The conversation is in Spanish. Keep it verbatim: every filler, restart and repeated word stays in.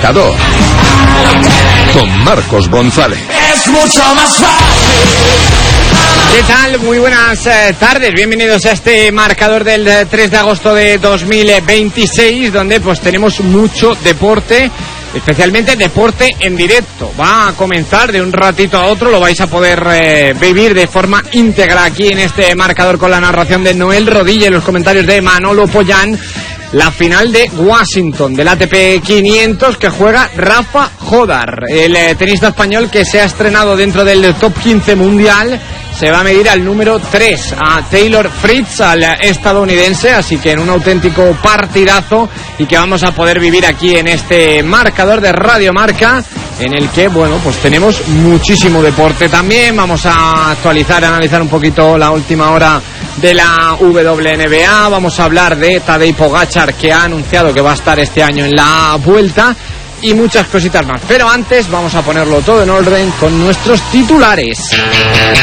Marcador con Marcos González. Es mucho más fácil. ¿Qué tal? Muy buenas eh, tardes, bienvenidos a este marcador del eh, tres de agosto de dos mil veintiséis, donde pues tenemos mucho deporte, especialmente deporte en directo. Va a comenzar de un ratito a otro, lo vais a poder eh, vivir de forma íntegra aquí en este marcador con la narración de Noel Rodilla y los comentarios de Manolo Pollán. La final de Washington del A T P quinientos que juega Rafa Jodar, el eh, tenista español que se ha estrenado dentro del top quince mundial. Se va a medir al número tres, a Taylor Fritz, al estadounidense, así que en un auténtico partidazo y que vamos a poder vivir aquí en este marcador de Radio Marca, en el que, bueno, pues tenemos muchísimo deporte también. Vamos a actualizar, a analizar un poquito la última hora de la W N B A. Vamos a hablar de Tadej Pogačar, que ha anunciado que va a estar este año en la Vuelta, y muchas cositas más. Pero antes vamos a ponerlo todo en orden con nuestros titulares.